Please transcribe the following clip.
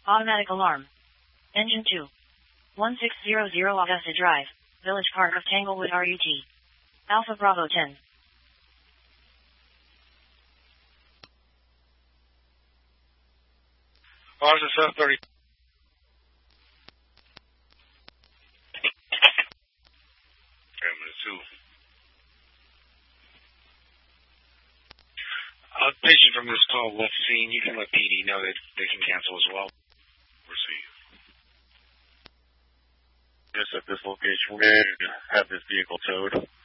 Automatic alarm. Engine 2. 1600 Augusta Drive, Village Park of Tanglewood RUT. Alpha Bravo 10. Austin 730. Patient from this call left scene. You can let PD know that they can cancel as well. Receive. Yes, at this location, we're going to have this vehicle towed.